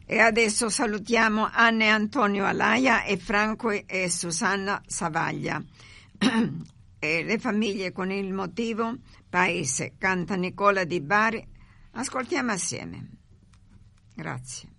E adesso salutiamo Anna e Antonio Alaia e Franco e Susanna Savaglia. E le famiglie con il motivo Paese, canta Nicola Di Bari. Ascoltiamo assieme. Grazie.